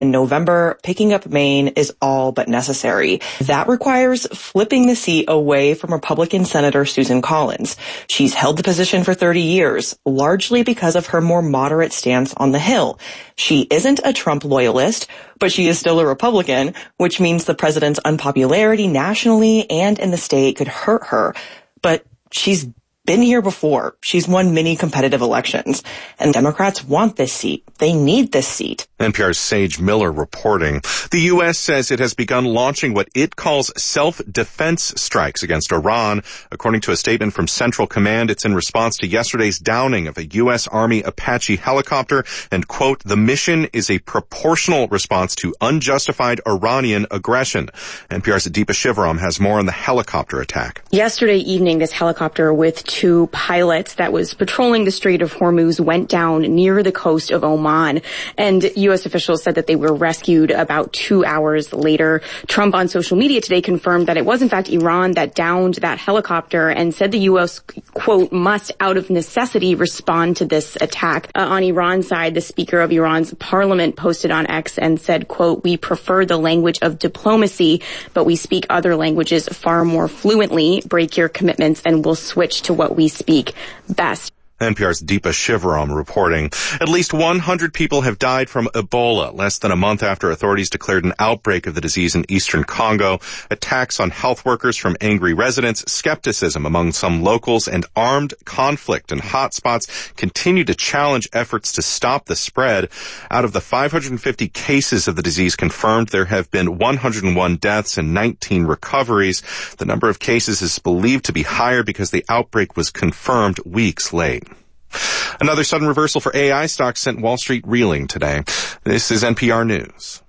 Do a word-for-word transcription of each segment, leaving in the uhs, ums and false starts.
In November, picking up Maine is all but necessary. That requires flipping the seat away from Republican Senator Susan Collins. She's held the position for thirty years, largely because of her more moderate stance on the Hill. She isn't a Trump loyalist, but she is still a Republican, which means the president's unpopularity nationally and in the state could hurt her. But she's been here before. She's won many competitive elections, and Democrats want this seat. They need this seat. N P R's Sage Miller reporting. The U S says it has begun launching what it calls self-defense strikes against Iran. According to a statement from Central Command, it's in response to yesterday's downing of a U S Army Apache helicopter, and, quote, the mission is a proportional response to unjustified Iranian aggression. N P R's Deepa Shivaram has more on the helicopter attack. Yesterday evening, this helicopter with two pilots that was patrolling the Strait of Hormuz went down near the coast of Oman, and U S officials said that they were rescued about two hours later. Trump on social media today confirmed that it was in fact Iran that downed that helicopter and said the U S, quote, must out of necessity respond to this attack. Uh, on Iran's side, the Speaker of Iran's parliament posted on X and said, quote, we prefer the language of diplomacy, but we speak other languages far more fluently. Break your commitments and we'll switch to what we speak best. N P R's Deepa Shivaram reporting. At least one hundred people have died from Ebola less than a month after authorities declared an outbreak of the disease in eastern Congo. Attacks on health workers from angry residents, skepticism among some locals, and armed conflict in hotspots continue to challenge efforts to stop the spread. Out of the five hundred fifty cases of the disease confirmed, there have been one hundred one deaths and nineteen recoveries. The number of cases is believed to be higher because the outbreak was confirmed weeks late. Another sudden reversal for A I stocks sent Wall Street reeling today. This is N P R News.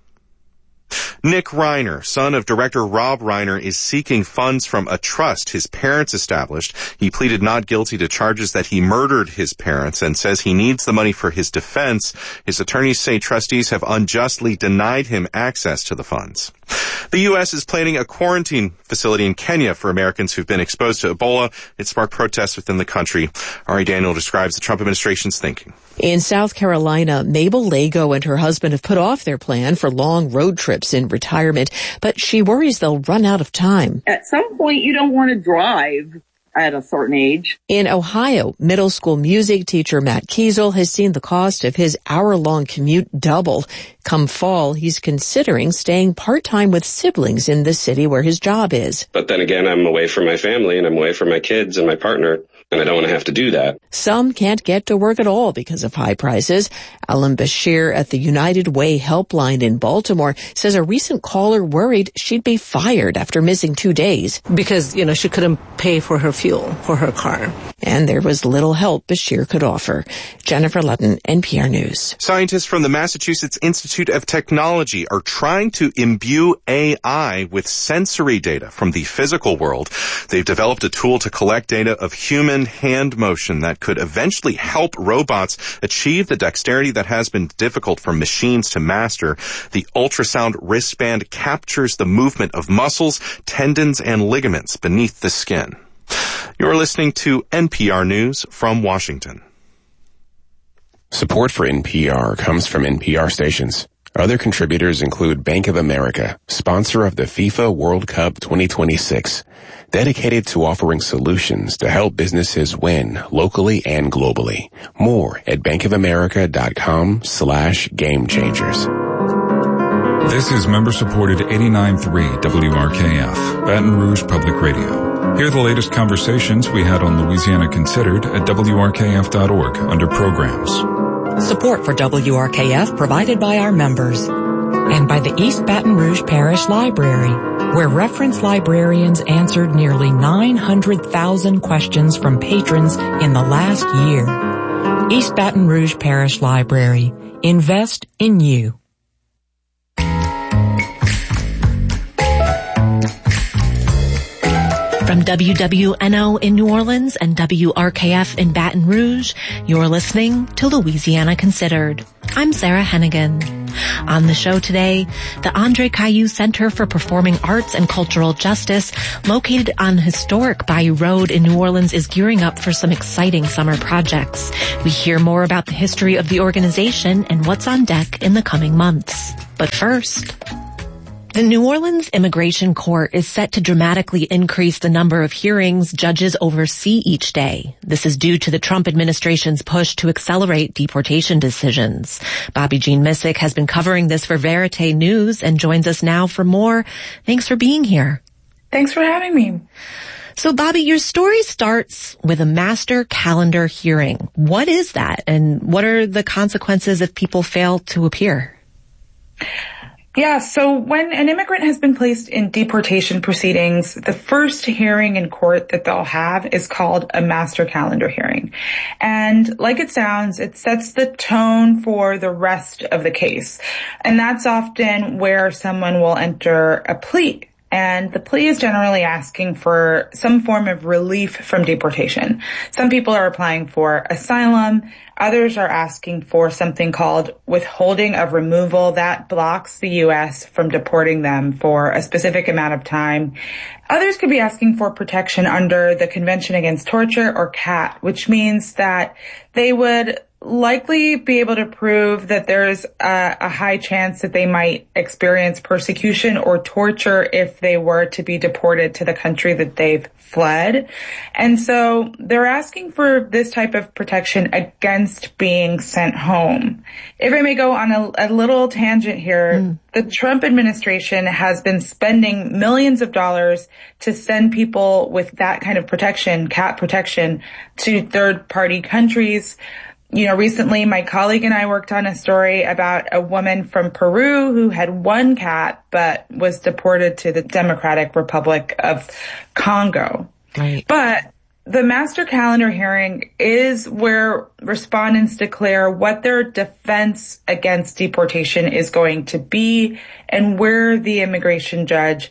Nick Reiner, son of director Rob Reiner, is seeking funds from a trust his parents established. He pleaded not guilty to charges that he murdered his parents and says he needs the money for his defense. His attorneys say trustees have unjustly denied him access to the funds. The U S is planning a quarantine facility in Kenya for Americans who've been exposed to Ebola. It sparked protests within the country. Ari Daniel describes the Trump administration's thinking. In South Carolina, Mabel Lago and her husband have put off their plan for long road trips in retirement, but she worries they'll run out of time. At some point, you don't want to drive at a certain age. In Ohio, middle school music teacher Matt Kiesel has seen the cost of his hour-long commute double. Come fall, he's considering staying part-time with siblings in the city where his job is. But then again, I'm away from my family and I'm away from my kids and my partner, and I don't want to have to do that. Some can't get to work at all because of high prices. Alan Bashir at the United Way helpline in Baltimore says a recent caller worried she'd be fired after missing two days. Because, you know, she couldn't pay for her fuel for her car. And there was little help Bashir could offer. Jennifer Ludden, N P R News. Scientists from the Massachusetts Institute of Technology are trying to imbue A I with sensory data from the physical world. They've developed a tool to collect data of human hand motion that could eventually help robots achieve the dexterity that has been difficult for machines to master. The ultrasound wristband captures the movement of muscles, tendons, and ligaments beneath the skin. You're listening to N P R News from Washington. Support for N P R comes from N P R stations. Other contributors include Bank of America, sponsor of the FIFA World Cup twenty twenty-six, dedicated to offering solutions to help businesses win locally and globally. More at bankofamerica.com slash game changers. This is member-supported eighty-nine point three W R K F, Baton Rouge Public Radio. Hear the latest conversations we had on Louisiana Considered at W R K F dot org under Programs. Support for W R K F provided by our members and by the East Baton Rouge Parish Library, where reference librarians answered nearly nine hundred thousand questions from patrons in the last year. East Baton Rouge Parish Library. Invest in you. From W W N O in New Orleans and W R K F in Baton Rouge, you're listening to Louisiana Considered. I'm Sarah Hennigan. On the show today, the Andre Caillou Center for Performing Arts and Cultural Justice, located on historic Bayou Road in New Orleans, is gearing up for some exciting summer projects. We hear more about the history of the organization and what's on deck in the coming months. But first, the New Orleans Immigration Court is set to dramatically increase the number of hearings judges oversee each day. This is due to the Trump administration's push to accelerate deportation decisions. Bobby Jean Missick has been covering this for Verite News and joins us now for more. Thanks for being here. Thanks for having me. So, Bobby, your story starts with a master calendar hearing. What is that, and what are the consequences if people fail to appear? Yeah, so when an immigrant has been placed in deportation proceedings, the first hearing in court that they'll have is called a master calendar hearing. And like it sounds, it sets the tone for the rest of the case. And that's often where someone will enter a plea. And the plea is generally asking for some form of relief from deportation. Some people are applying for asylum. Others are asking for something called withholding of removal that blocks the U S from deporting them for a specific amount of time. Others could be asking for protection under the Convention Against Torture, or C A T, which means that they would likely be able to prove that there's a, a high chance that they might experience persecution or torture if they were to be deported to the country that they've fled. And so they're asking for this type of protection against being sent home. If I may go on a, a little tangent here, mm. the Trump administration has been spending millions of dollars to send people with that kind of protection, C A T protection, to third-party countries. You know, recently my colleague and I worked on a story about a woman from Peru who had one cat but was deported to the Democratic Republic of Congo. Right. But the master calendar hearing is where respondents declare what their defense against deportation is going to be and where the immigration judge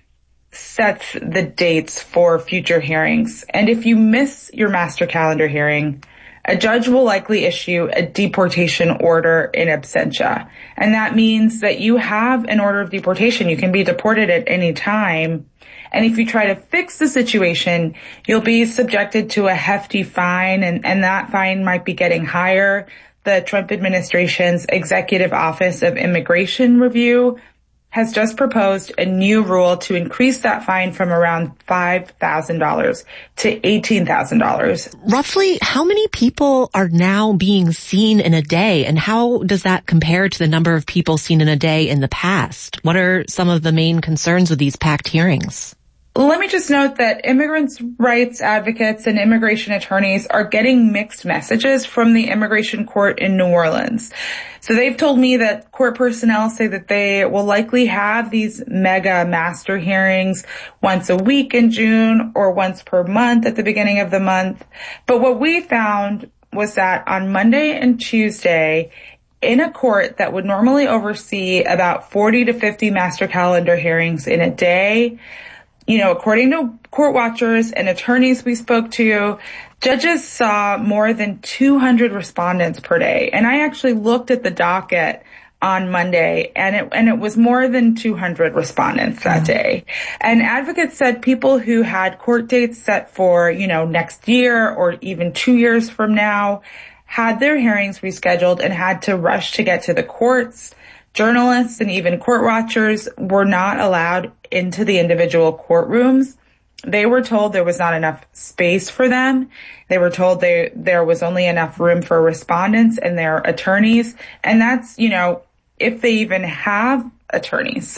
sets the dates for future hearings. And if you miss your master calendar hearing, a judge will likely issue a deportation order in absentia. And that means that you have an order of deportation. You can be deported at any time. And if you try to fix the situation, you'll be subjected to a hefty fine, and, and that fine might be getting higher. The Trump administration's Executive Office of Immigration Review has just proposed a new rule to increase that fine from around five thousand dollars to eighteen thousand dollars. Roughly, how many people are now being seen in a day, and how does that compare to the number of people seen in a day in the past? What are some of the main concerns with these packed hearings? Let me just note that immigrants' rights advocates and immigration attorneys are getting mixed messages from the immigration court in New Orleans. So they've told me that court personnel say that they will likely have these mega master hearings once a week in June or once per month at the beginning of the month. But what we found was that on Monday and Tuesday, in a court that would normally oversee about forty to fifty master calendar hearings in a day, you know, according to court watchers and attorneys we spoke to, judges saw more than two hundred respondents per day. And I actually looked at the docket on Monday, and it and it was more than two hundred respondents that day. And advocates said people who had court dates set for, you know, next year or even two years from now had their hearings rescheduled and had to rush to get to the courts. Journalists and even court watchers were not allowed into the individual courtrooms. They were told there was not enough space for them. They were told they, there was only enough room for respondents and their attorneys. And that's, you know, if they even have attorneys.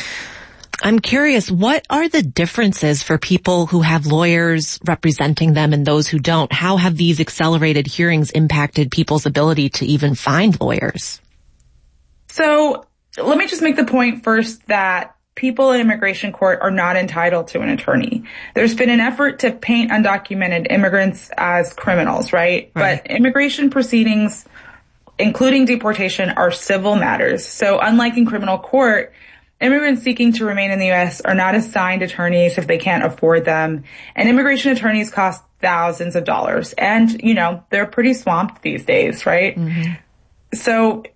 I'm curious, what are the differences for people who have lawyers representing them and those who don't? How have these accelerated hearings impacted people's ability to even find lawyers? So let me just make the point first that people in immigration court are not entitled to an attorney. There's been an effort to paint undocumented immigrants as criminals, right? right? But immigration proceedings, including deportation, are civil matters. So unlike in criminal court, immigrants seeking to remain in the U S are not assigned attorneys if they can't afford them. And immigration attorneys cost thousands of dollars. And, you know, they're pretty swamped these days, right? Mm-hmm. So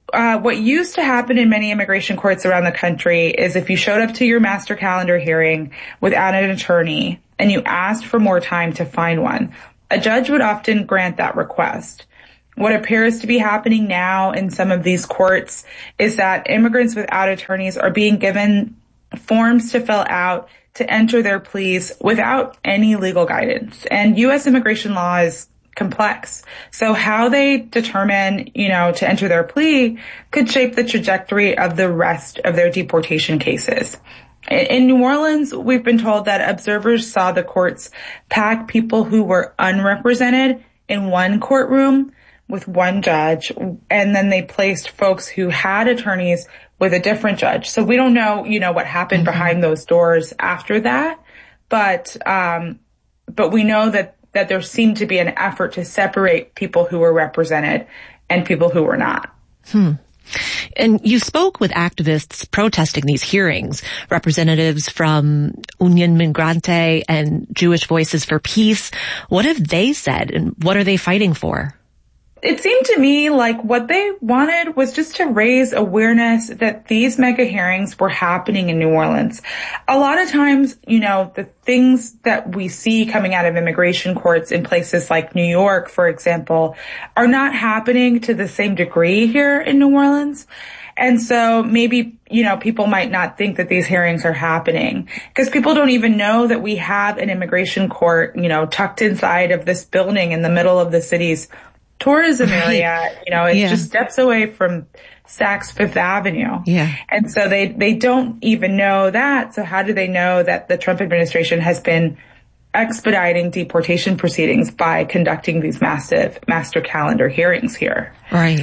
uh, what used to happen in many immigration courts around the country is if you showed up to your master calendar hearing without an attorney and you asked for more time to find one, a judge would often grant that request. What appears to be happening now in some of these courts is that immigrants without attorneys are being given forms to fill out to enter their pleas without any legal guidance. And U S immigration law is complex. So how they determine, you know, to enter their plea could shape the trajectory of the rest of their deportation cases. In New Orleans, we've been told that observers saw the courts pack people who were unrepresented in one courtroom with one judge, and then they placed folks who had attorneys with a different judge. So we don't know, you know, what happened mm-hmm. behind those doors after that, but um but we know that that there seemed to be an effort to separate people who were represented and people who were not. Hmm. And you spoke with activists protesting these hearings, representatives from Union Migrante and Jewish Voices for Peace. What have they said, and what are they fighting for? It seemed to me like what they wanted was just to raise awareness that these mega hearings were happening in New Orleans. A lot of times, you know, the things that we see coming out of immigration courts in places like New York, for example, are not happening to the same degree here in New Orleans. And so maybe, you know, people might not think that these hearings are happening because people don't even know that we have an immigration court, you know, tucked inside of this building in the middle of the city's tourism area. You know, it yeah. just steps away from Saks Fifth Avenue. Yeah. And so they, they don't even know that. So how do they know that the Trump administration has been expediting deportation proceedings by conducting these massive master calendar hearings here? Right.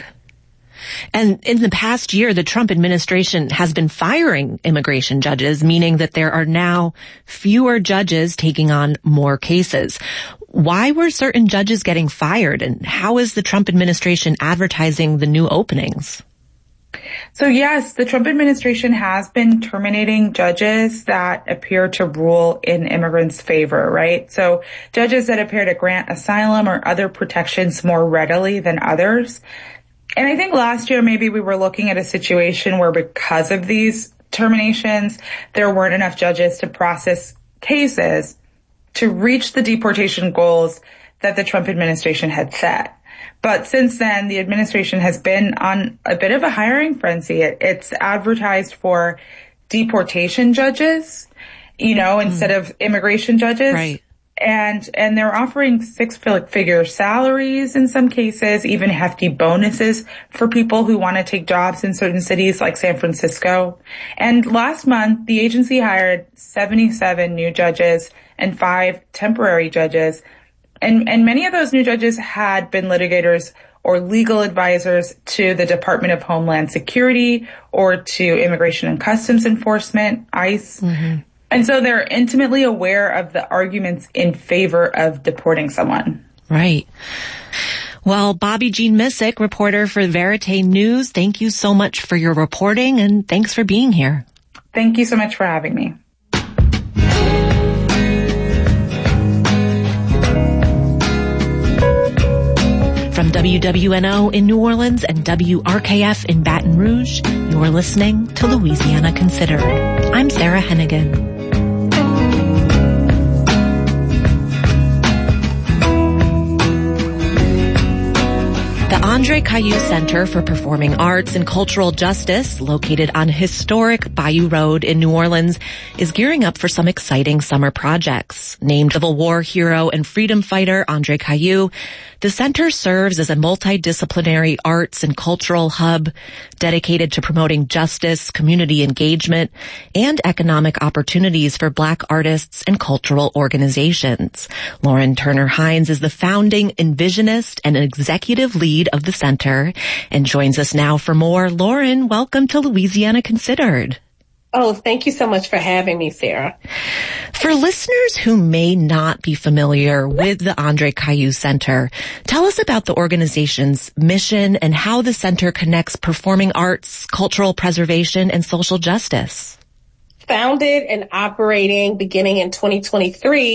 And in the past year, the Trump administration has been firing immigration judges, meaning that there are now fewer judges taking on more cases. Why were certain judges getting fired, and how is the Trump administration advertising the new openings? So yes, the Trump administration has been terminating judges that appear to rule in immigrants' favor, right? So judges that appear to grant asylum or other protections more readily than others. And I think last year maybe we were looking at a situation where because of these terminations, there weren't enough judges to process cases to reach the deportation goals that the Trump administration had set. But since then, the administration has been on a bit of a hiring frenzy. It, it's advertised for deportation judges, you know, mm. instead of immigration judges. Right. And, and they're offering six-figure salaries in some cases, even hefty bonuses for people who want to take jobs in certain cities like San Francisco. And last month, the agency hired seventy-seven new judges and five temporary judges. And, and many of those new judges had been litigators or legal advisors to the Department of Homeland Security or to Immigration and Customs Enforcement, ICE. Mm-hmm. And so they're intimately aware of the arguments in favor of deporting someone. Right. Well, Bobby Jean Missick, reporter for Verite News, thank you so much for your reporting, and thanks for being here. Thank you so much for having me. From W W N O in New Orleans and W R K F in Baton Rouge, you're listening to Louisiana Considered. I'm Sarah Hennigan. The Andre Caillou Center for Performing Arts and Cultural Justice, located on historic Bayou Road in New Orleans, is gearing up for some exciting summer projects. Named Civil War hero and freedom fighter Andre Caillou, the center serves as a multidisciplinary arts and cultural hub dedicated to promoting justice, community engagement, and economic opportunities for Black artists and cultural organizations. Lauren Turner Hines is the founding envisionist and executive lead of the center and joins us now for more. Lauren, welcome to Louisiana Considered. Oh, thank you so much for having me, Sarah. For listeners who may not be familiar with the Andre Caillou Center, tell us about the organization's mission and how the center connects performing arts, cultural preservation, and social justice. Founded and operating beginning in twenty twenty-three,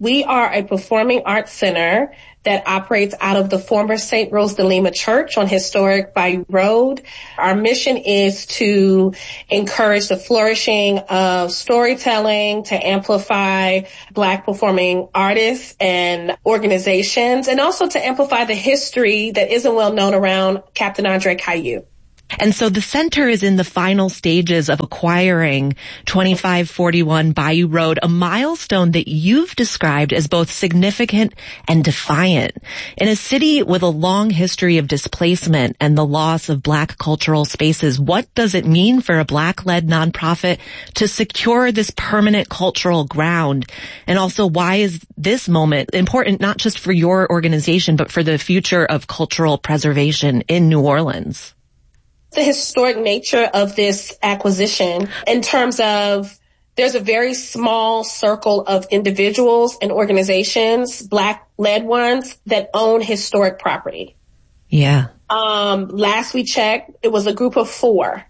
We are a performing arts center that operates out of the former Saint Rose de Lima Church on historic Bayou Road. Our mission is to encourage the flourishing of storytelling, to amplify Black performing artists and organizations, and also to amplify the history that isn't well known around Captain Andre Caillou. And so the center is in the final stages of acquiring twenty-five forty-one Bayou Road, a milestone that you've described as both significant and defiant. In a city with a long history of displacement and the loss of Black cultural spaces, what does it mean for a Black-led nonprofit to secure this permanent cultural ground? And also, why is this moment important not just for your organization, but for the future of cultural preservation in New Orleans? The historic nature of this acquisition in terms of there's a very small circle of individuals and organizations, Black-led ones, that own historic property. Yeah. Um, last we checked, it was a group of four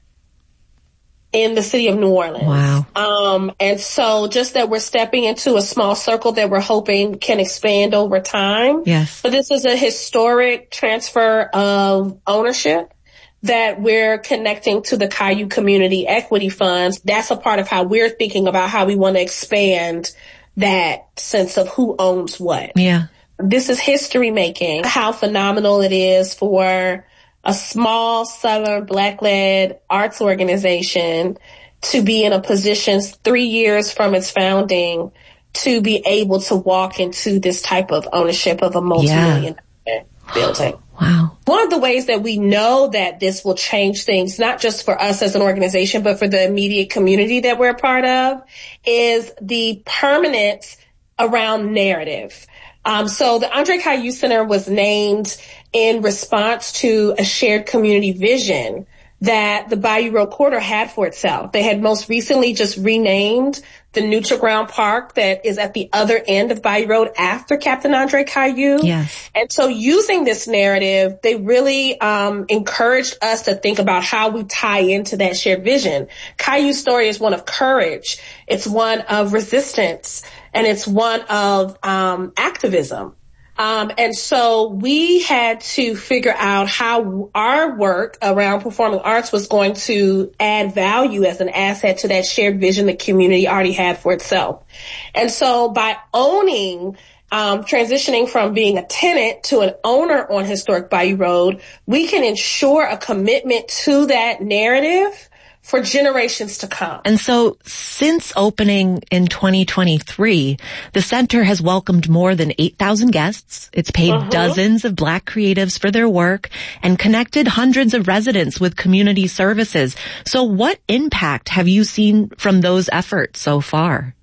in the city of New Orleans. Wow. Um, and so just that we're stepping into a small circle that we're hoping can expand over time. Yes. But this is a historic transfer of ownership that we're connecting to the Caillou Community Equity Funds. That's a part of how we're thinking about how we want to expand that sense of who owns what. Yeah. This is history making, how phenomenal it is for a small Southern Black-led arts organization to be in a position three years from its founding to be able to walk into this type of ownership of a multi-million yeah. building. Wow. One of the ways that we know that this will change things, not just for us as an organization, but for the immediate community that we're a part of, is the permanence around narrative. Um, so the Andre Caillou Center was named in response to a shared community vision that the Bayou Road Corridor had for itself. They had most recently just renamed the Neutral Ground Park that is at the other end of Bayou Road after Captain Andre Caillou. Yes. And so using this narrative, they really um encouraged us to think about how we tie into that shared vision. Caillou's story is one of courage. It's one of resistance. And it's one of um activism. Um, and so we had to figure out how our work around performing arts was going to add value as an asset to that shared vision the community already had for itself. And so by owning, um, transitioning from being a tenant to an owner on historic Bayou Road, we can ensure a commitment to that narrative for generations to come. And so since opening in twenty twenty-three, the center has welcomed more than eight thousand guests. It's paid uh-huh. dozens of Black creatives for their work and connected hundreds of residents with community services. So what impact have you seen from those efforts so far?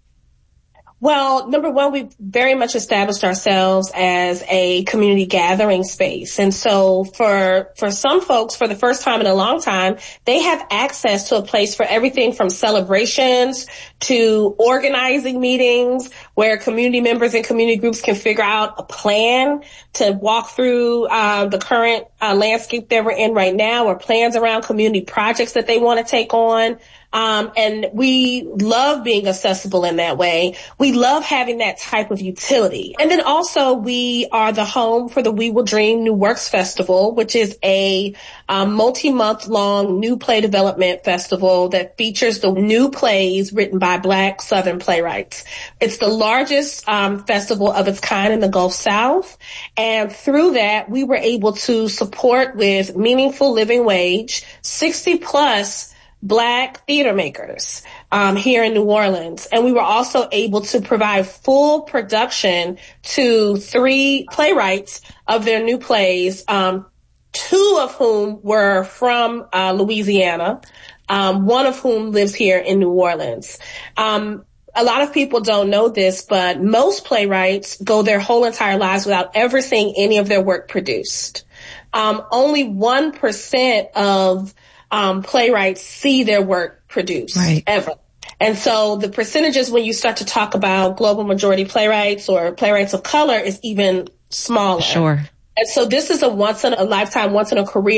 Well, number one, we've very much established ourselves as a community gathering space. And so for, for some folks, for the first time in a long time, they have access to a place for everything from celebrations to organizing meetings where community members and community groups can figure out a plan to walk through uh, the current uh, landscape that we're in right now, or plans around community projects that they want to take on. Um, and we love being accessible in that way. We love having that type of utility. And then also we are the home for the We Will Dream New Works Festival, which is a um, multi-month long new play development festival that features the new plays written by Black Southern playwrights. It's the largest um, festival of its kind in the Gulf South. And through that, we were able to support with meaningful living wage sixty plus Black theater makers um, here in New Orleans. And we were also able to provide full production to three playwrights of their new plays, um, two of whom were from uh, Louisiana, um, one of whom lives here in New Orleans. Um, a lot of people don't know this, but most playwrights go their whole entire lives without ever seeing any of their work produced. Um, only one percent of Um, playwrights see their work produced right. ever. And so the percentages when you start to talk about global majority playwrights or playwrights of color is even smaller. Sure. And so this is a once in a lifetime, once in a career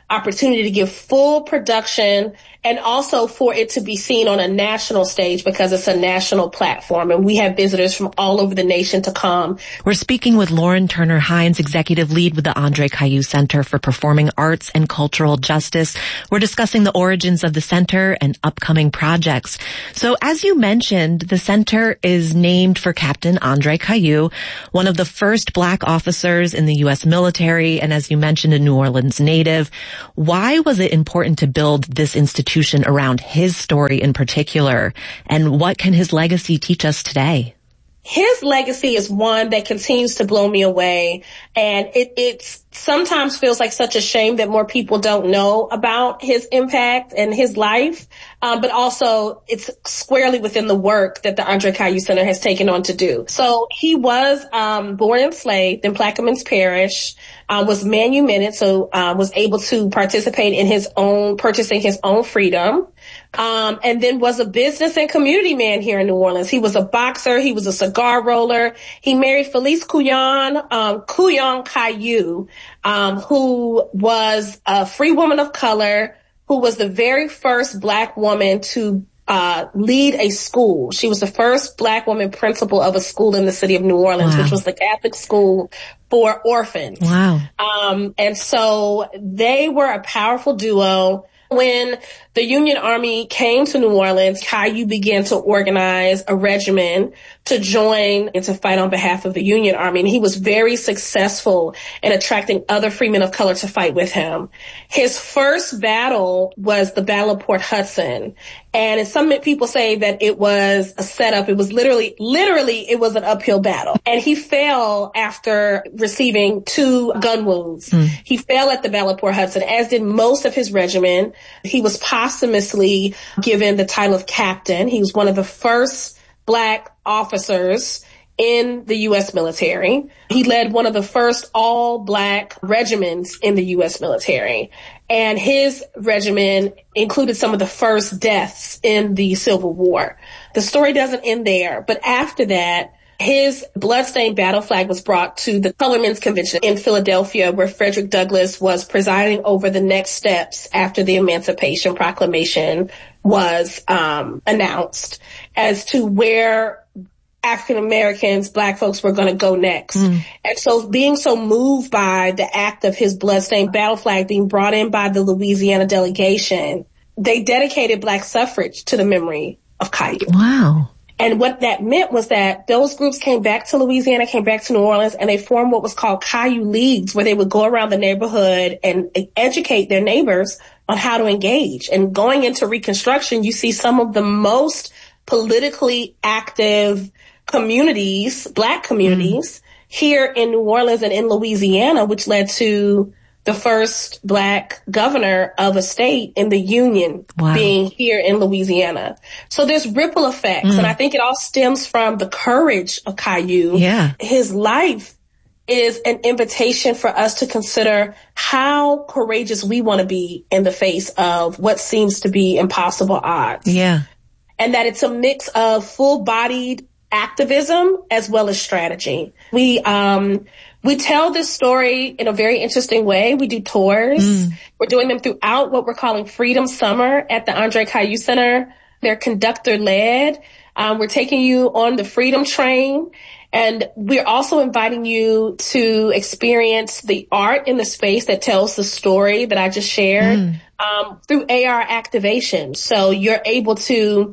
opportunity to give full production and also for it to be seen on a national stage because it's a national platform and we have visitors from all over the nation to come. We're speaking with Lauren Turner Hines, executive lead with the Andre Caillou Center for Performing Arts and Cultural Justice. We're discussing the origins of the center and upcoming projects. So as you mentioned, the center is named for Captain Andre Caillou, one of the first black officers in the U S military, and as you mentioned, a New Orleans native. Why was it important to build this institution around his story in particular, and what can his legacy teach us today? His legacy is one that continues to blow me away, and it it's sometimes feels like such a shame that more people don't know about his impact and his life, um, but also it's squarely within the work that the Andre Caillou Center has taken on to do. So he was um, born enslaved in Plaquemines Parish, uh, was manumitted, so uh, was able to participate in his own, purchasing his own freedom. Um, and then was a business and community man here in New Orleans. He was a boxer. He was a cigar roller. He married Felice Couillon, um, Couillon Caillou, um, who was a free woman of color, who was the very first black woman to uh, lead a school. She was the first black woman principal of a school in the city of New Orleans, wow. which was the Catholic school for orphans. Wow. Um, and so they were a powerful duo. When the Union Army came to New Orleans, Caillou began to organize a regiment to join and to fight on behalf of the Union Army. And he was very successful in attracting other freemen of color to fight with him. His first battle was the Battle of Port Hudson. And some people say that it was a setup. It was literally, literally, it was an uphill battle. And he fell after receiving two gun wounds. Mm. He fell at the Battle of Port Hudson, as did most of his regiment. He was posthumously given the title of captain. He was one of the first black officers in the U S military. He led one of the first all-black regiments in the U S military. And his regiment included some of the first deaths in the Civil War. The story doesn't end there, but after that, his bloodstained battle flag was brought to the Colormen's Convention in Philadelphia, where Frederick Douglass was presiding over the next steps after the Emancipation Proclamation was um, announced as to where African Americans, black folks were going to go next. Mm. And so being so moved by the act of his bloodstained battle flag being brought in by the Louisiana delegation, they dedicated black suffrage to the memory of Caillou. Wow. And what that meant was that those groups came back to Louisiana, came back to New Orleans, and they formed what was called Caillou Leagues, where they would go around the neighborhood and educate their neighbors on how to engage. And going into Reconstruction, you see some of the most politically active communities, black communities, mm. here in New Orleans and in Louisiana, which led to the first black governor of a state in the Union wow. being here in Louisiana. So there's ripple effects. Mm. And I think it all stems from the courage of Caillou. Yeah. His life is an invitation for us to consider how courageous we want to be in the face of what seems to be impossible odds. Yeah. And that it's a mix of full-bodied activism as well as strategy. We, um, We tell this story in a very interesting way. We do tours. Mm. We're doing them throughout what we're calling Freedom Summer at the Andre Caillou Center. They're conductor led. Um, we're taking you on the Freedom Train. And we're also inviting you to experience the art in the space that tells the story that I just shared mm. um, through A R activation. So you're able to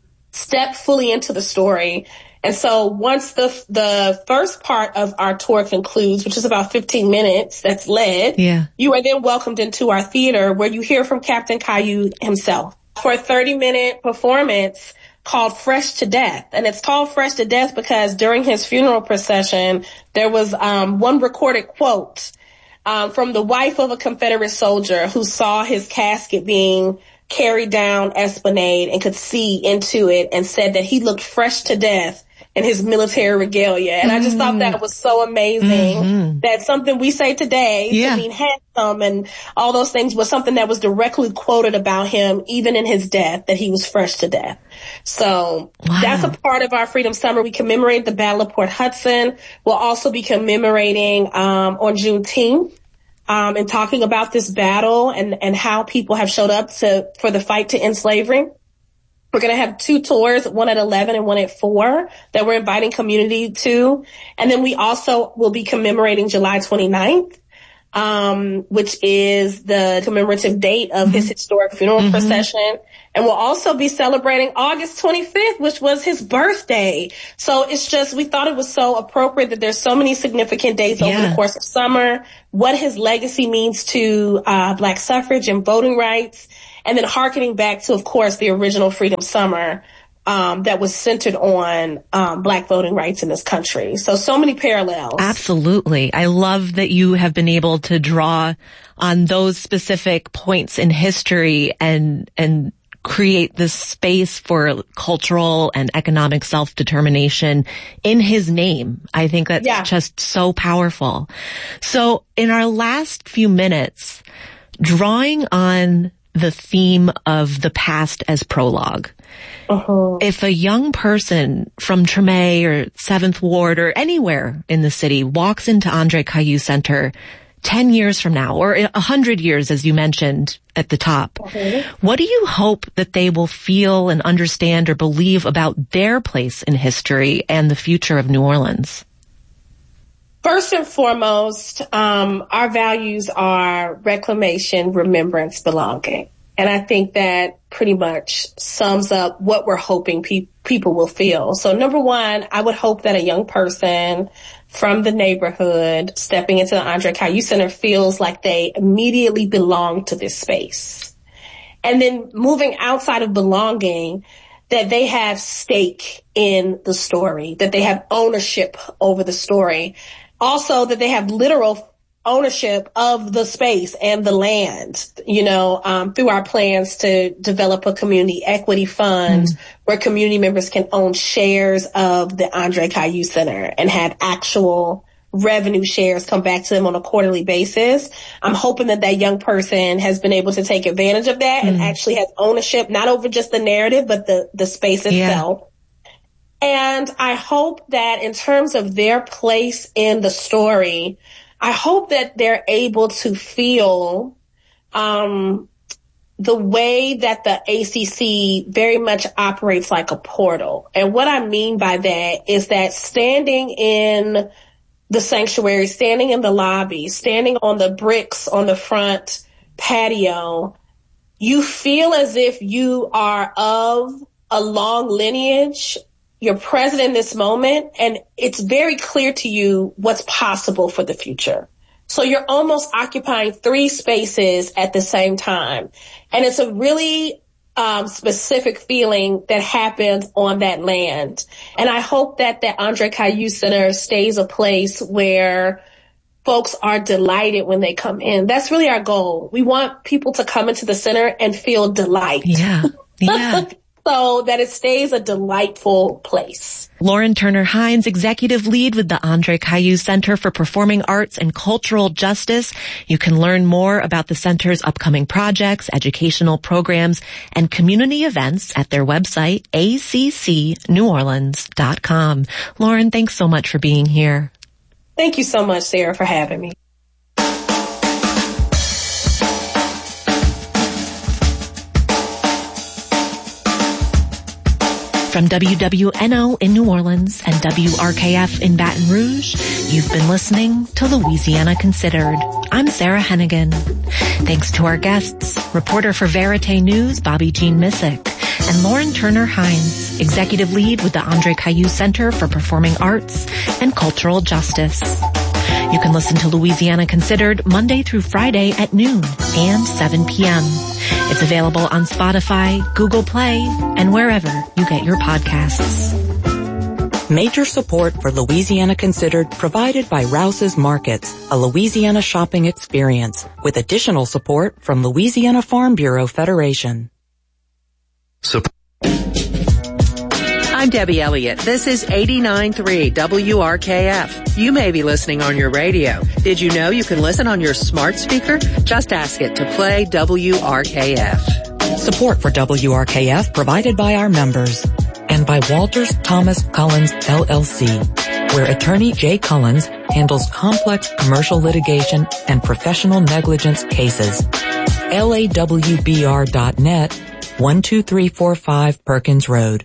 step fully into the story. And so once the the first part of our tour concludes, which is about fifteen minutes, that's led, yeah. you are then welcomed into our theater where you hear from Captain Caillou himself for a thirty minute performance called Fresh to Death. And it's called Fresh to Death because during his funeral procession, there was um, one recorded quote um, from the wife of a Confederate soldier who saw his casket being carried down Esplanade and could see into it and said that he looked fresh to death in his military regalia. And mm-hmm. I just thought that was so amazing mm-hmm. that something we say today yeah. to mean handsome and all those things was something that was directly quoted about him, even in his death, that he was fresh to death. So wow. that's a part of our Freedom Summer. We commemorate the Battle of Port Hudson. We'll also be commemorating um on Juneteenth. um, and talking about this battle and, and how people have showed up to for the fight to end slavery. We're going to have two tours, one at eleven and one at four, that we're inviting community to. And then we also will be commemorating July twenty-ninth, um, which is the commemorative date of mm-hmm. his historic funeral mm-hmm. procession. And we'll also be celebrating August twenty-fifth, which was his birthday. So it's just, we thought it was so appropriate that there's so many significant dates yeah. over the course of summer, what his legacy means to uh Black suffrage and voting rights. And then hearkening back to, of course, the original Freedom Summer um, that was centered on um, Black voting rights in this country. So, so many parallels. Absolutely. I love that you have been able to draw on those specific points in history and and create this space for cultural and economic self-determination in his name. I think that's yeah. just so powerful. So, in our last few minutes, drawing on the theme of the past as prologue. Uh-huh. If a young person from Treme or seventh Ward or anywhere in the city walks into Andre Caillou Center ten years from now, or a hundred years, as you mentioned at the top, uh-huh. what do you hope that they will feel and understand or believe about their place in history and the future of New Orleans? First and foremost, um, our values are reclamation, remembrance, belonging. And I think that pretty much sums up what we're hoping pe- people will feel. So number one, I would hope that a young person from the neighborhood stepping into the Andre Caillou Center feels like they immediately belong to this space. And then moving outside of belonging, that they have stake in the story, that they have ownership over the story. Also, that they have literal ownership of the space and the land, you know, um, through our plans to develop a community equity fund mm. where community members can own shares of the Andre Caillou Center and have actual revenue shares come back to them on a quarterly basis. I'm hoping that that young person has been able to take advantage of that mm. and actually has ownership, not over just the narrative, but the, the space itself. Yeah. And I hope that in terms of their place in the story, I hope that they're able to feel um the way that the A C C very much operates like a portal. And what I mean by that is that standing in the sanctuary, standing in the lobby, standing on the bricks on the front patio, you feel as if you are of a long lineage. You're present in this moment, and it's very clear to you what's possible for the future. So you're almost occupying three spaces at the same time. And it's a really um, specific feeling that happens on that land. And I hope that the Andre Caillou Center stays a place where folks are delighted when they come in. That's really our goal. We want people to come into the center and feel delight. Yeah, yeah. So that it stays a delightful place. Lauren Turner Hines, executive lead with the Andre Caillou Center for Performing Arts and Cultural Justice. You can learn more about the center's upcoming projects, educational programs, and community events at their website, a c c new orleans dot com. Lauren, thanks so much for being here. Thank you so much, Sarah, for having me. From W W N O in New Orleans and W R K F in Baton Rouge, you've been listening to Louisiana Considered. I'm Sarah Hennigan. Thanks to our guests, reporter for Verite News, Bobby Jean Missick, and Lauren Turner Hines, executive lead with the Andre Caillou Center for Performing Arts and Cultural Justice. You can listen to Louisiana Considered Monday through Friday at noon and seven p.m. It's available on Spotify, Google Play, and wherever you get your podcasts. Major support for Louisiana Considered provided by Rouse's Markets, a Louisiana shopping experience, with additional support from Louisiana Farm Bureau Federation. Sup- I'm Debbie Elliott. This is eighty-nine point three W R K F. You may be listening on your radio. Did you know you can listen on your smart speaker? Just ask it to play W R K F. Support for W R K F provided by our members and by Walters Thomas Collins L L C, where attorney Jay Collins handles complex commercial litigation and professional negligence cases. L A W B R dot net, one two three four five Perkins Road.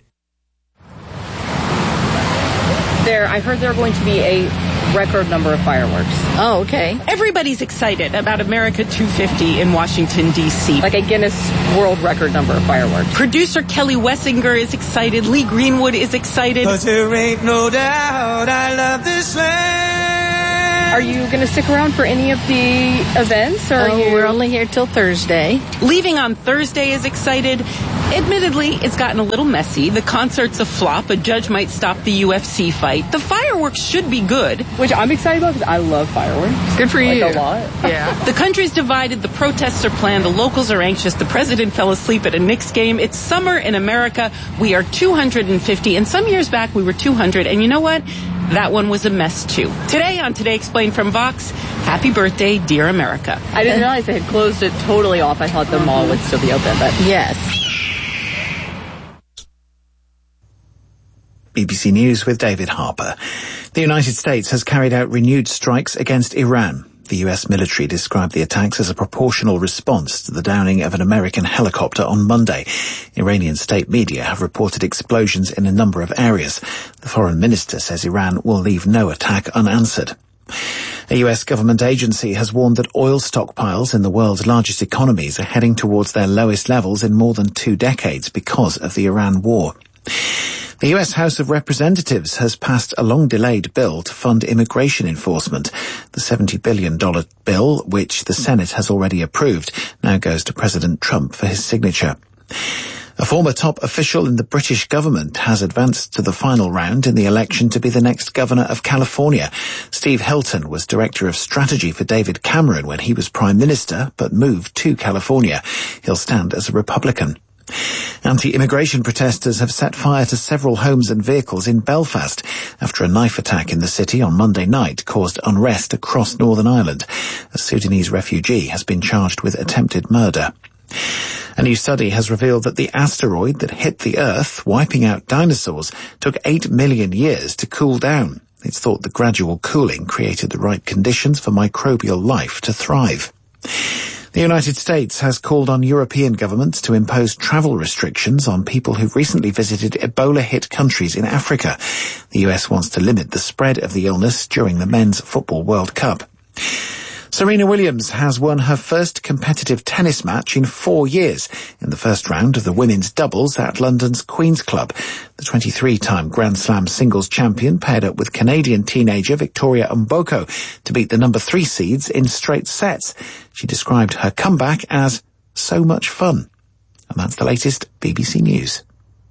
There, I heard there are going to be a record number of fireworks. Oh, okay. Everybody's excited about America two fifty in Washington, D C Like a Guinness World Record number of fireworks. Producer Kelly Wessinger is excited. Lee Greenwood is excited. But there ain't no doubt I love this land. Are you going to stick around for any of the events? Or oh, are you... we're only here till Thursday. Leaving on Thursday is excited. Admittedly, it's gotten a little messy. The concert's a flop. A judge might stop the U F C fight. The fireworks should be good. Which I'm excited about because I love fireworks. Good for like you. a lot. Yeah. The country's divided. The protests are planned. The locals are anxious. The president fell asleep at a Knicks game. It's summer in America. We are two hundred fifty. And some years back, we were two hundred. And you know what? That one was a mess, too. Today on Today Explained from Vox, happy birthday, dear America. I didn't realize they had closed it totally off. I thought the mall would still be open, but... Yes. B B C News with David Harper. The United States has carried out renewed strikes against Iran. The U S military described the attacks as a proportional response to the downing of an American helicopter on Monday. Iranian state media have reported explosions in a number of areas. The foreign minister says Iran will leave no attack unanswered. A U S government agency has warned that oil stockpiles in the world's largest economies are heading towards their lowest levels in more than two decades because of the Iran war. The U S House of Representatives has passed a long-delayed bill to fund immigration enforcement. The seventy billion dollars bill, which the Senate has already approved, now goes to President Trump for his signature. A former top official in the British government has advanced to the final round in the election to be the next governor of California. Steve Hilton was director of strategy for David Cameron when he was prime minister, but moved to California. He'll stand as a Republican. Anti-immigration protesters have set fire to several homes and vehicles in Belfast after a knife attack in the city on Monday night caused unrest across Northern Ireland. A Sudanese refugee has been charged with attempted murder. A new study has revealed that the asteroid that hit the Earth, wiping out dinosaurs, took eight million years to cool down. It's thought the gradual cooling created the right conditions for microbial life to thrive. The United States has called on European governments to impose travel restrictions on people who've recently visited Ebola-hit countries in Africa. The U S wants to limit the spread of the illness during the Men's Football World Cup. Serena Williams has won her first competitive tennis match in four years in the first round of the women's doubles at London's Queen's Club. The twenty-three-time Grand Slam singles champion paired up with Canadian teenager Victoria Mboko to beat the number three seeds in straight sets. She described her comeback as so much fun. And that's the latest B B C News.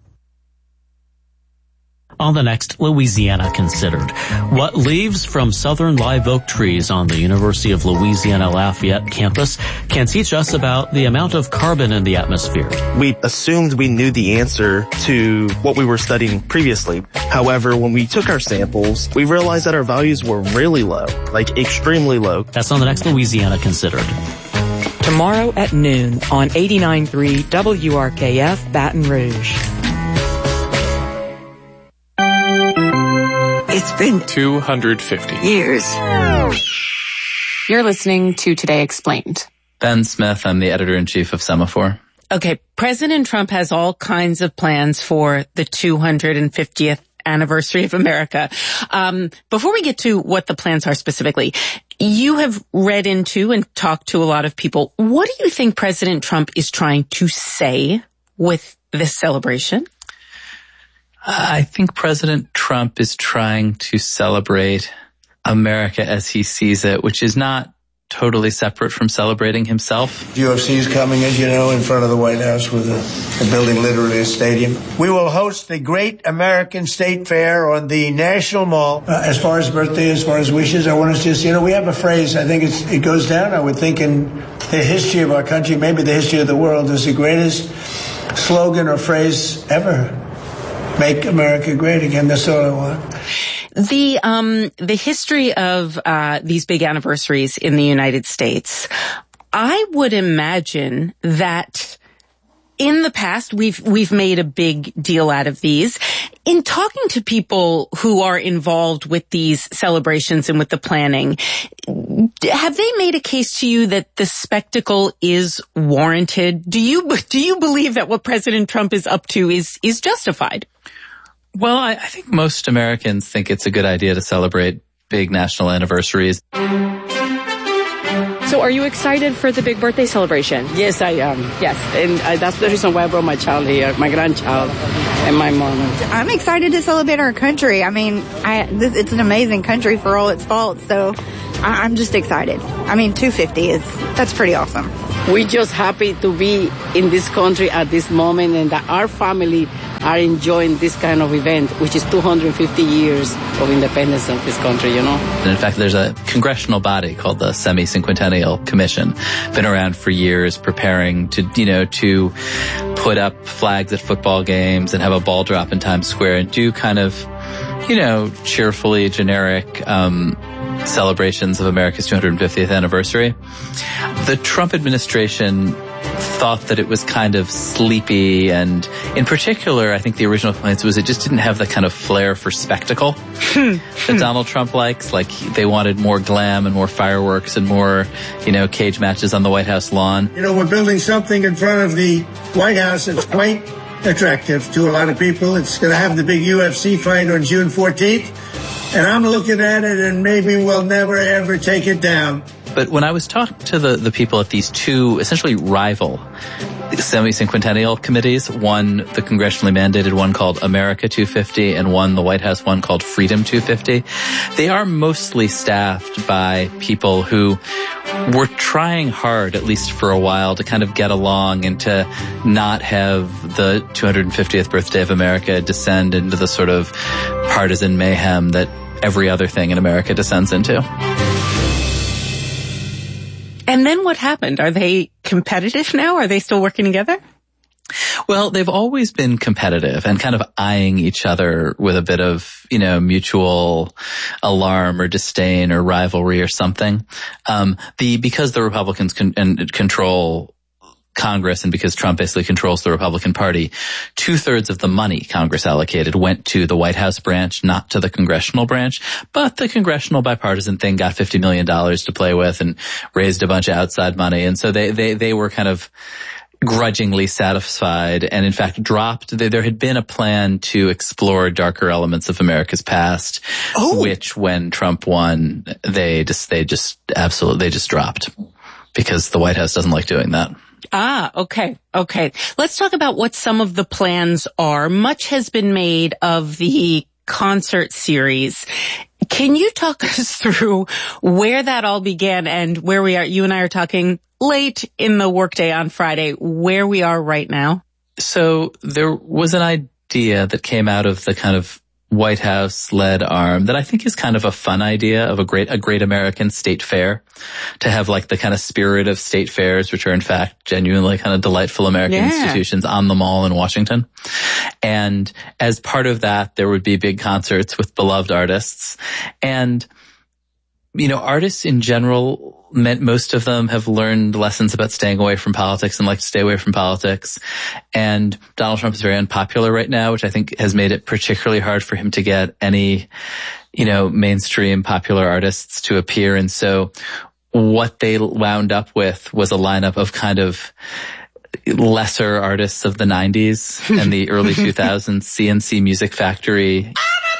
On the next, Louisiana Considered. What leaves from southern live oak trees on the University of Louisiana Lafayette campus can teach us about the amount of carbon in the atmosphere. We assumed we knew the answer to what we were studying previously. However, when we took our samples, we realized that our values were really low, like extremely low. That's on the next Louisiana Considered. Tomorrow at noon on eighty-nine point three W R K F Baton Rouge. It's been two hundred fifty years. You're listening to Today Explained. Ben Smith, I'm the editor-in-chief of Semaphore. Okay, President Trump has all kinds of plans for the two hundred fiftieth anniversary of America. Um, before we get to what the plans are specifically, you have read into and talked to a lot of people. What do you think President Trump is trying to say with this celebration? I think President Trump is trying to celebrate America as he sees it, which is not totally separate from celebrating himself. U F C is coming, as you know, in front of the White House with a, a building literally a stadium. We will host the Great American State Fair on the National Mall. Uh, as far as birthday, as far as wishes, I want to just, you know, we have a phrase, I think it's, it goes down, I would think, in the history of our country, maybe the history of the world, is the greatest slogan or phrase ever. Make America great again. That's all I want. The um the history of uh these big anniversaries in the United States, I would imagine that in the past we've we've made a big deal out of these. In talking to people who are involved with these celebrations and with the planning, have they made a case to you that the spectacle is warranted? Do you do you believe that what President Trump is up to is is justified? Well, I, I think most Americans think it's a good idea to celebrate big national anniversaries. So are you excited for the big birthday celebration? Yes, I am. Yes. And uh, that's the reason why I brought my child here, my grandchild, and my mom. I'm excited to celebrate our country. I mean, I, this, it's an amazing country for all its faults, so I, I'm just excited. I mean, two fifty is, that's pretty awesome. We're just happy to be in this country at this moment and that our family are enjoying this kind of event, which is two hundred fifty years of independence of this country, you know. And in fact, there's a congressional body called the Semi-Cinquentennial Commission, been around for years preparing to, you know, to put up flags at football games and have a ball drop in Times Square and do kind of, you know, cheerfully generic, um, celebrations of America's two hundred fiftieth anniversary. The Trump administration thought that it was kind of sleepy, and in particular, I think the original complaint was it just didn't have the kind of flair for spectacle that Donald Trump likes. Like, they wanted more glam and more fireworks and more, you know, cage matches on the White House lawn. You know, we're building something in front of the White House that's quite attractive to a lot of people. It's going to have the big U F C fight on June fourteenth. And I'm looking at it, and maybe we'll never, ever take it down. But when I was talking to the, the people at these two essentially rival semi-cinquentennial committees, one the congressionally mandated one called America two fifty and one the White House one called Freedom two fifty, they are mostly staffed by people who were trying hard, at least for a while, to kind of get along and to not have the two hundred fiftieth birthday of America descend into the sort of partisan mayhem that every other thing in America descends into. And then what happened? Are they competitive now? Are they still working together? Well, they've always been competitive and kind of eyeing each other with a bit of, you know, mutual alarm or disdain or rivalry or something. Um, the, because the Republicans con- and control Congress and because Trump basically controls the Republican Party, two-thirds of the money Congress allocated went to the White House branch, not to the congressional branch. But the congressional bipartisan thing got fifty million dollars to play with and raised a bunch of outside money. And so they, they, they were kind of grudgingly satisfied and in fact dropped. There had been a plan to explore darker elements of America's past, oh. which when Trump won, they just, they just absolutely, they just dropped because the White House doesn't like doing that. Ah, okay, okay. Let's talk about what some of the plans are. Much has been made of the concert series. Can you talk us through where that all began and where we are? You and I are talking late in the workday on Friday, where we are right now. So there was an idea that came out of the kind of White House-led arm that I think is kind of a fun idea of a great, a great American state fair, to have like the kind of spirit of state fairs, which are in fact genuinely kind of delightful American yeah. institutions on the Mall in Washington. And as part of that, there would be big concerts with beloved artists. And, you know, artists in general, meant most of them have learned lessons about staying away from politics and like to stay away from politics. And Donald Trump is very unpopular right now, which I think has made it particularly hard for him to get any, you know, mainstream popular artists to appear. And so what they wound up with was a lineup of kind of lesser artists of the nineties and the early two thousands, C N C Music Factory,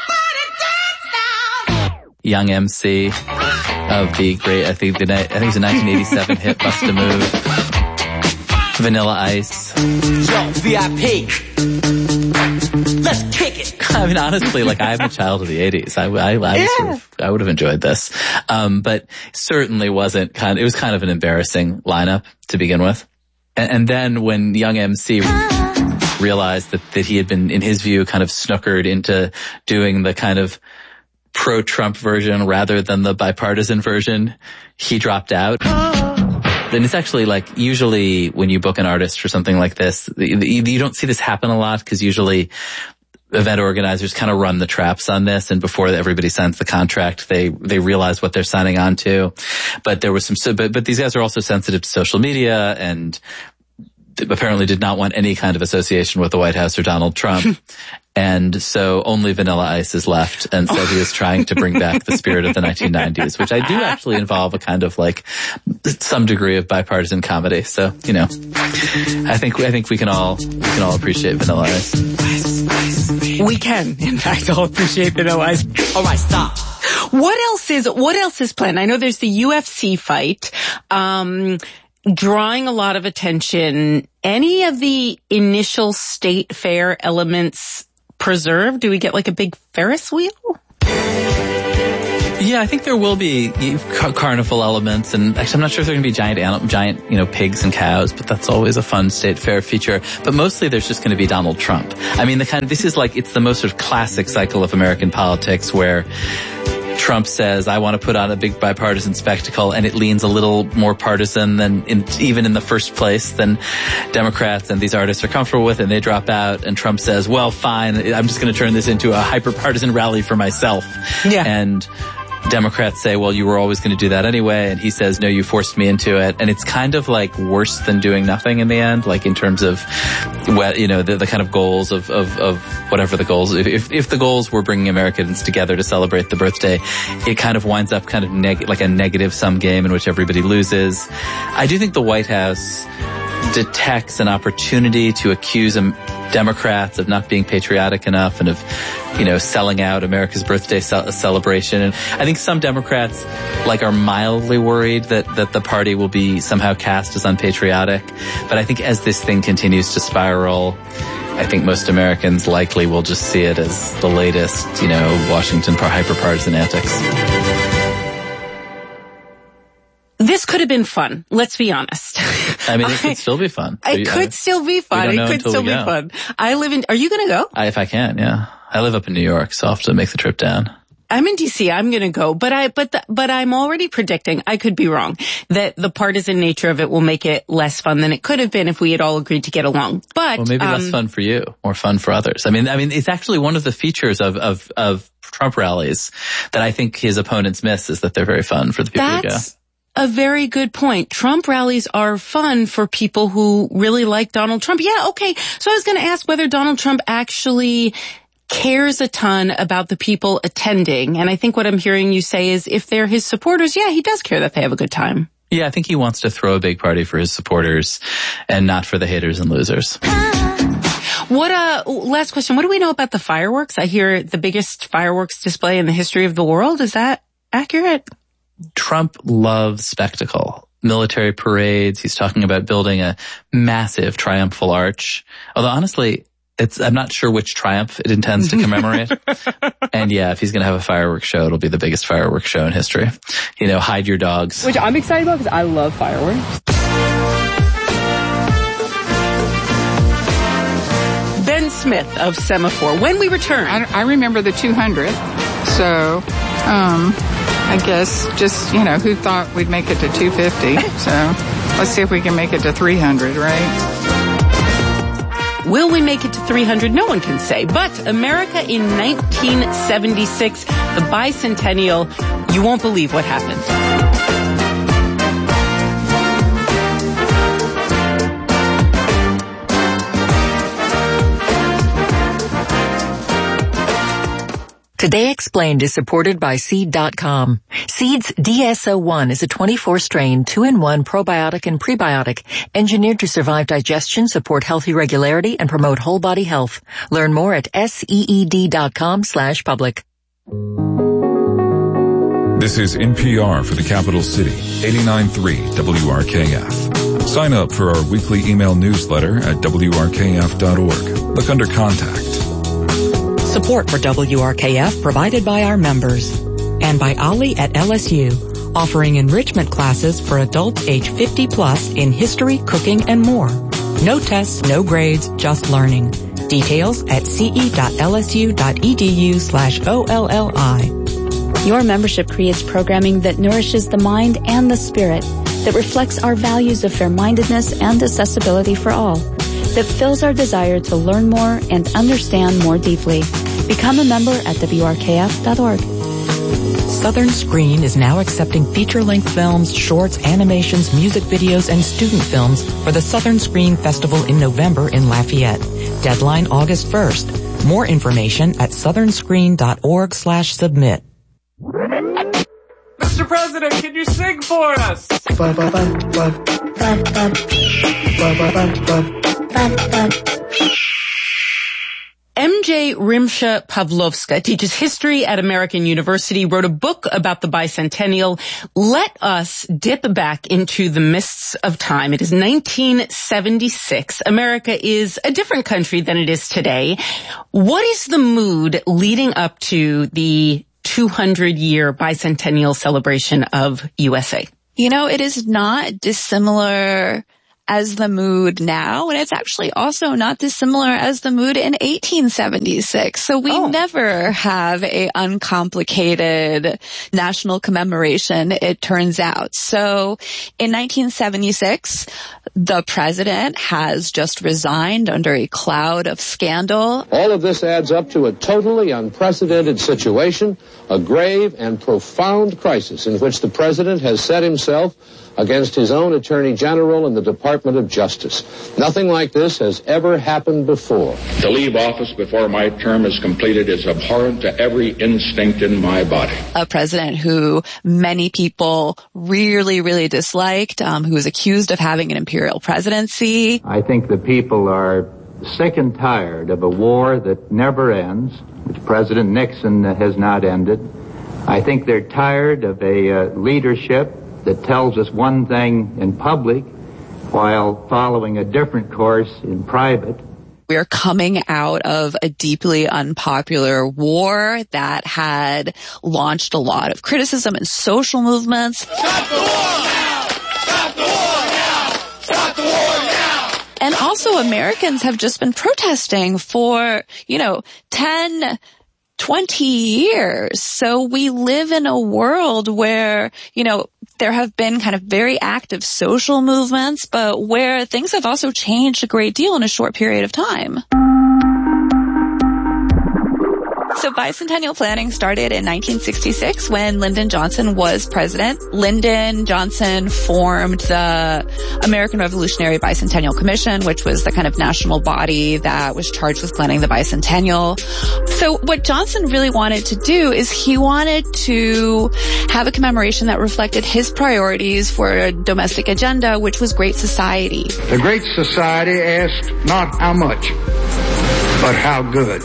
Young M C of the great, I think the, I think it was a nineteen eighty-seven hit Bust a Move, Vanilla Ice. Yo, V I P. Let's kick it. I mean, honestly, like I'm a child of the eighties. I, I, I, yeah. sort of, I would have enjoyed this. Um, but certainly wasn't kind of, it was kind of an embarrassing lineup to begin with. And, and then when Young M C realized that, that he had been, in his view, kind of snookered into doing the kind of pro-Trump version rather than the bipartisan version, he dropped out. And it's actually like, usually when you book an artist for something like this, you don't see this happen a lot because usually event organizers kind of run the traps on this, and before everybody signs the contract, they they realize what they're signing on to. But there was some, but but these guys are also sensitive to social media, and apparently did not want any kind of association with the White House or Donald Trump. And so only Vanilla Ice is left, and said he is trying to bring back the spirit of the nineteen nineties, which I do actually involve a kind of like some degree of bipartisan comedy. So, you know, I think I think we can all we can all appreciate Vanilla Ice. We can, in fact, all appreciate Vanilla Ice. All right, stop. What else is what else is planned? I know there's the U F C fight. Um drawing a lot of attention. Any of the initial state fair elements preserved? Do we get like a big Ferris wheel? Yeah, I think there will be car- carnival elements, and actually I'm not sure if there are going to be giant, anim- giant, you know, pigs and cows, but that's always a fun state fair feature. But mostly there's just going to be Donald Trump. I mean, the kind of, this is like, it's the most sort of classic cycle of American politics where Trump says, I want to put on a big bipartisan spectacle, and it leans a little more partisan than in, even in the first place than Democrats and these artists are comfortable with, and they drop out, and Trump says, well, fine, I'm just going to turn this into a hyper-partisan rally for myself. Yeah. And Democrats say, well, you were always going to do that anyway. And he says, no, you forced me into it. And it's kind of like worse than doing nothing in the end, like in terms of, well, you know, the, the kind of goals of, of, of whatever the goals. If, if the goals were bringing Americans together to celebrate the birthday, it kind of winds up kind of neg- like a negative sum game in which everybody loses. I do think the White House detects an opportunity to accuse them, Democrats, of not being patriotic enough and of, you know, selling out America's birthday ce- celebration. And I think some Democrats, like, are mildly worried that, that the party will be somehow cast as unpatriotic. But I think as this thing continues to spiral, I think most Americans likely will just see it as the latest, you know, Washington hyper-partisan antics. This could have been fun. Let's be honest. I mean, it could still be fun. It I, could I, still be fun. It could still be go. fun. I live in, are you going to go? I, if I can, yeah. I live up in New York, so I'll have to make the trip down. I'm in D C. I'm going to go, but I, but, the, but I'm already predicting, I could be wrong, that the partisan nature of it will make it less fun than it could have been if we had all agreed to get along. But, well, maybe um, less fun for you, more fun for others. I mean, I mean, it's actually one of the features of, of, of Trump rallies that I think his opponents miss, is that they're very fun for the people who go. A very good point. Trump rallies are fun for people who really like Donald Trump. Yeah, okay. So I was going to ask whether Donald Trump actually cares a ton about the people attending. And I think what I'm hearing you say is if they're his supporters, yeah, he does care that they have a good time. Yeah, I think he wants to throw a big party for his supporters and not for the haters and losers. What, uh, last question. What do we know about the fireworks? I hear the biggest fireworks display in the history of the world. Is that accurate? Trump loves spectacle. Military parades. He's talking about building a massive triumphal arch. Although honestly, it's, I'm not sure which triumph it intends to commemorate. And yeah, if he's going to have a fireworks show, it'll be the biggest fireworks show in history. You know, hide your dogs. Which I'm excited about because I love fireworks. Ben Smith of Semaphore. When we return. I, I remember the two hundredth. So, um, I guess just, you know, who thought we'd make it to two fifty? So let's see if we can make it to three hundred, right? Will we make it to three hundred? No one can say. But America in nineteen seventy-six, the bicentennial, you won't believe what happened. Today Explained is supported by Seed dot com. Seed's D S O one is a twenty-four strain, two in one probiotic and prebiotic, engineered to survive digestion, support healthy regularity, and promote whole body health. Learn more at seed dot com slash public. This is N P R for the capital city, eighty-nine point three W R K F. Sign up for our weekly email newsletter at W R K F dot org. Look under Contact. Support for W R K F provided by our members. And by Ali at L S U, offering enrichment classes for adults age fifty plus in history, cooking, and more. No tests, no grades, just learning. Details at ce dot l s u dot e d u slash O L L I. Your membership creates programming that nourishes the mind and the spirit, that reflects our values of fair-mindedness and accessibility for all, that fills our desire to learn more and understand more deeply. Become a member at W R K F dot org. Southern Screen is now accepting feature-length films, shorts, animations, music videos, and student films for the Southern Screen Festival in November in Lafayette. Deadline August first. More information at southernscreen.org slash submit. Mister President, can you sing for us? Bye, bye, bye, bye. Bye, bye. Bye, bye, bye, bye. Bye, bye. M J Rimsha Pavlovska teaches history at American University, wrote a book about the bicentennial. Let us dip back into the mists of time. It is nineteen seventy-six. America is a different country than it is today. What is the mood leading up to the two hundred year bicentennial celebration of U S A? You know, it is not dissimilar as the mood now, and it's actually also not dissimilar as the mood in eighteen seventy-six. So we oh. never have a uncomplicated national commemoration, it turns out. So in nineteen seventy-six, the president has just resigned under a cloud of scandal. All of this adds up to a totally unprecedented situation, a grave and profound crisis in which the president has set himself against his own Attorney General and the Department of Justice. Nothing like this has ever happened before. To leave office before my term is completed is abhorrent to every instinct in my body. A president who many people really, really disliked, um, who was accused of having an imperial presidency. I think the people are sick and tired of a war that never ends, which President Nixon has not ended. I think they're tired of a uh, leadership that tells us one thing in public while following a different course in private. We are coming out of a deeply unpopular war that had launched a lot of criticism and social movements. Stop the war now! Stop the war now! Stop the war now! And also Americans have just been protesting for, you know, ten, twenty years. So we live in a world where, you know, there have been kind of very active social movements, but where things have also changed a great deal in a short period of time. So bicentennial planning started in nineteen sixty-six when Lyndon Johnson was president. Lyndon Johnson formed the American Revolutionary Bicentennial Commission, which was the kind of national body that was charged with planning the bicentennial. So what Johnson really wanted to do is he wanted to have a commemoration that reflected his priorities for a domestic agenda, which was Great Society. The Great Society asked not how much, but how good.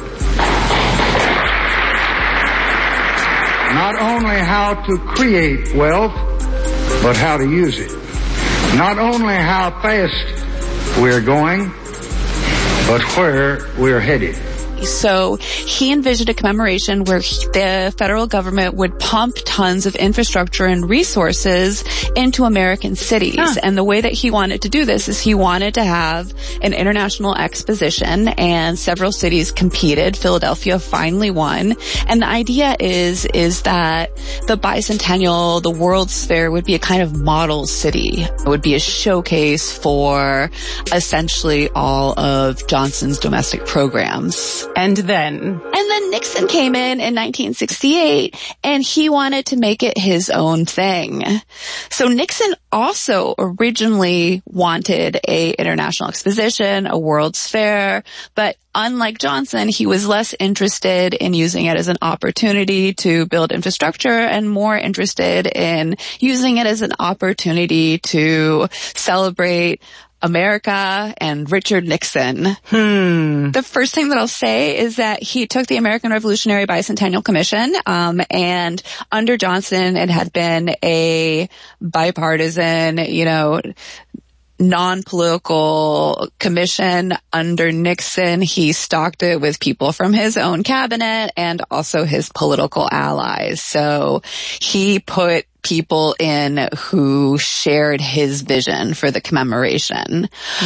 Not only how to create wealth, but how to use it. Not only how fast we're going, but where we're headed. So he envisioned a commemoration where he, the federal government would pump tons of infrastructure and resources into American cities. Huh. And the way that he wanted to do this is he wanted to have an international exposition, and several cities competed. Philadelphia finally won. And the idea is, is that the bicentennial, the World's Fair, would be a kind of model city. It would be a showcase for essentially all of Johnson's domestic programs. And then? And then Nixon came in in nineteen sixty-eight, and he wanted to make it his own thing. So Nixon also originally wanted a international exposition, a World's Fair, but unlike Johnson, he was less interested in using it as an opportunity to build infrastructure and more interested in using it as an opportunity to celebrate America and Richard Nixon. Hmm. The first thing that I'll say is that he took the American Revolutionary Bicentennial Commission, um, and under Johnson it had been a bipartisan, you know, non-political commission. Under Nixon, he stocked it with people from his own cabinet and also his political allies. So he put people in who shared his vision for the commemoration. Mm.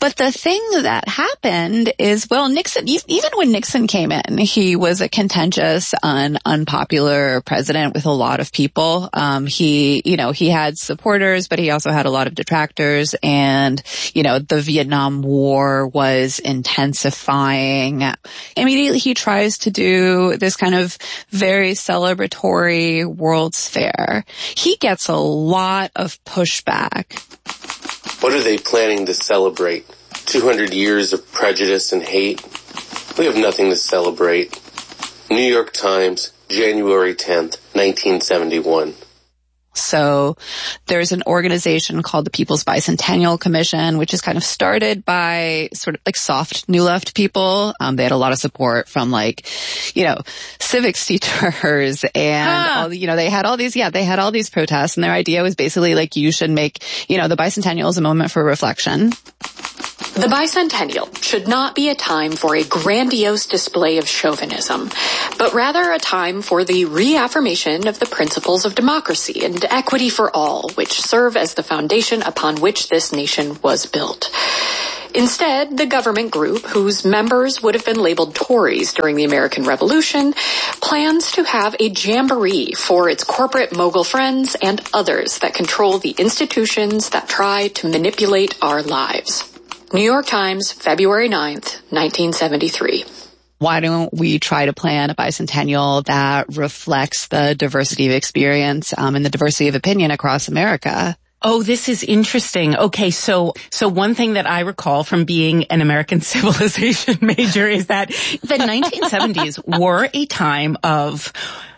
But the thing that happened is, well, Nixon, even when Nixon came in, he was a contentious, un, unpopular president with a lot of people. Um, he, you know, he had supporters, but he also had a lot of detractors. And, you know, the Vietnam War was intensifying. Immediately he tries to do this kind of very celebratory World's Fair. He gets a lot of pushback. What are they planning to celebrate? two hundred years of prejudice and hate? We have nothing to celebrate. New York Times, January tenth, nineteen seventy-one. So there's an organization called the People's Bicentennial Commission, which is kind of started by sort of like soft New Left people. Um, they had a lot of support from like, you know, civics teachers and huh. all the, you know, they had all these, yeah, they had all these protests, and their idea was basically like you should make, you know, the bicentennial is a moment for reflection. The bicentennial should not be a time for a grandiose display of chauvinism, but rather a time for the reaffirmation of the principles of democracy and equity for all, which serve as the foundation upon which this nation was built. Instead, the government group, whose members would have been labeled Tories during the American Revolution, plans to have a jamboree for its corporate mogul friends and others that control the institutions that try to manipulate our lives. New York Times, February ninth, nineteen seventy-three. Why don't we try to plan a bicentennial that reflects the diversity of experience um, and the diversity of opinion across America? Oh, this is interesting. Okay, so so one thing that I recall from being an American civilization major is that the nineteen seventies were a time of...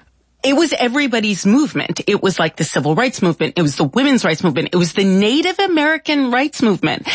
It was everybody's movement. It was like the civil rights movement. It was the women's rights movement. It was the Native American rights movement.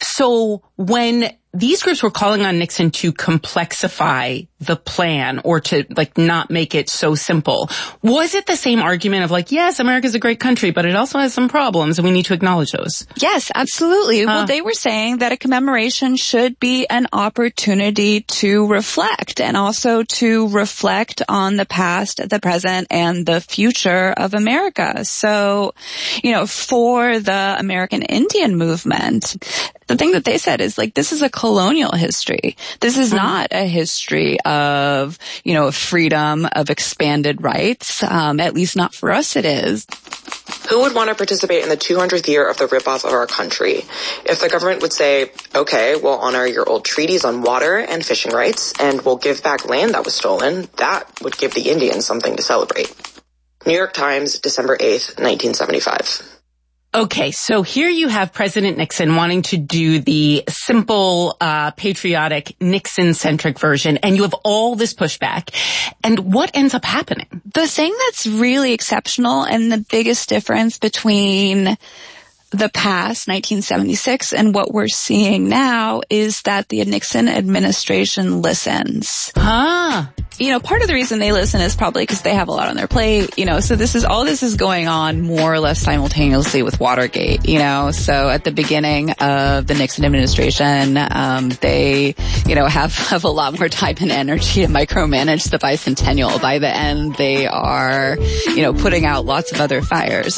So when these groups were calling on Nixon to complexify the plan or to like not make it so simple, was it the same argument of like, yes, America's a great country, but it also has some problems and we need to acknowledge those? Yes, absolutely. Uh, well, they were saying that a commemoration should be an opportunity to reflect and also to reflect on the past, the present, and the future of America. So, you know, for the American Indian movement, the thing that they said is like, this is a colonial history. This is not a history of, you know, freedom, of expanded rights. Um, at least not for us it is. Who would want to participate in the two hundredth year of the ripoff of our country? If the government would say, okay, we'll honor your old treaties on water and fishing rights, and we'll give back land that was stolen, that would give the Indians something to celebrate. New York Times, December eighth, nineteen seventy-five. Okay, so here you have President Nixon wanting to do the simple, uh, patriotic, Nixon-centric version, and you have all this pushback. And what ends up happening? The thing that's really exceptional and the biggest difference between the past, nineteen seventy-six, and what we're seeing now is that the Nixon administration listens. Huh. You know, part of the reason they listen is probably because they have a lot on their plate, you know, so this is, all this is going on more or less simultaneously with Watergate, you know, so at the beginning of the Nixon administration, um, they, you know, have, have a lot more time and energy to micromanage the bicentennial. By the end, they are, you know, putting out lots of other fires.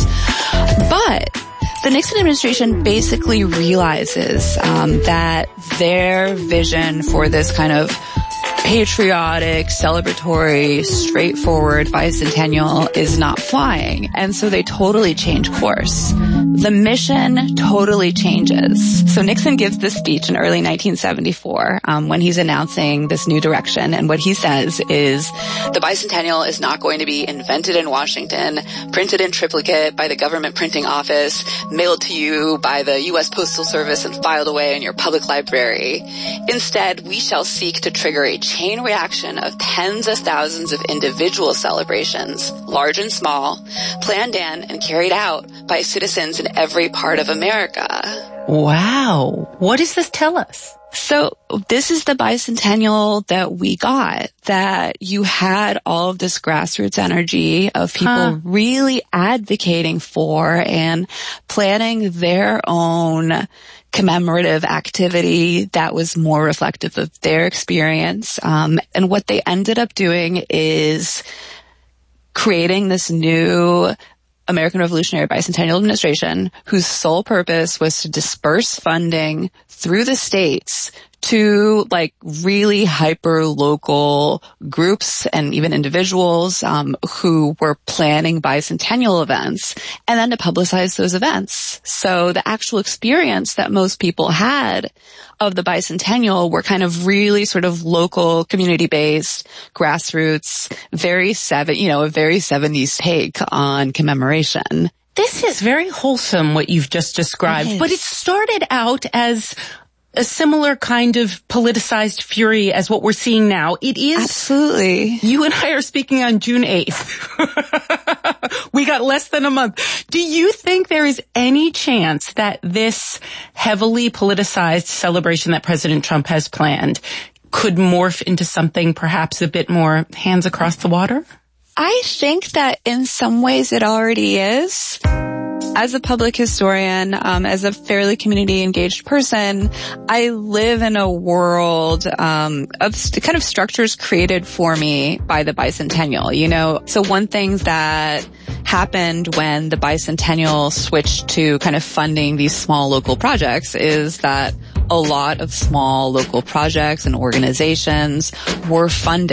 But the Nixon administration basically realizes um, that their vision for this kind of patriotic, celebratory, straightforward bicentennial is not flying. And so they totally change course. The mission totally changes. So Nixon gives this speech in early nineteen seventy-four um, when he's announcing this new direction. And what he says is, the bicentennial is not going to be invented in Washington, printed in triplicate by the government printing office, mailed to you by the U S Postal Service and filed away in your public library. Instead, we shall seek to trigger a chain reaction of tens of thousands of individual celebrations, large and small, planned in and carried out by citizens in every part of America. Wow. What does this tell us? So this is the bicentennial that we got, that you had all of this grassroots energy of people huh. really advocating for and planning their own commemorative activity that was more reflective of their experience. Um, and what they ended up doing is creating this new American Revolutionary Bicentennial Administration, whose sole purpose was to disperse funding through the states to like really hyper local groups and even individuals um, who were planning bicentennial events, and then to publicize those events. So the actual experience that most people had of the bicentennial were kind of really sort of local, community-based, grassroots, very seven, you know, a very seventies take on commemoration. This is very wholesome, what you've just described, it but it started out as a similar kind of politicized fury as what we're seeing now. It is. Absolutely. You and I are speaking on June eighth. We got less than a month. Do you think there is any chance that this heavily politicized celebration that President Trump has planned could morph into something perhaps a bit more hands across the water? I think that in some ways it already is. As a public historian, um, as a fairly community-engaged person, I live in a world um, of st- kind of structures created for me by the bicentennial. You know, so one thing that happened when the bicentennial switched to kind of funding these small local projects is that a lot of small local projects and organizations were funded